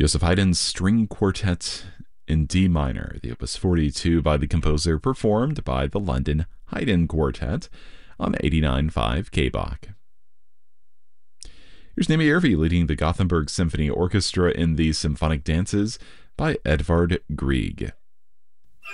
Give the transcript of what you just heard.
Joseph Haydn's String Quartet in D minor, the Opus 42 by the composer, performed by the London Haydn Quartet on 89.5 KBach. Here's Naomi Irvi leading the Gothenburg Symphony Orchestra in the Symphonic Dances by Edvard Grieg.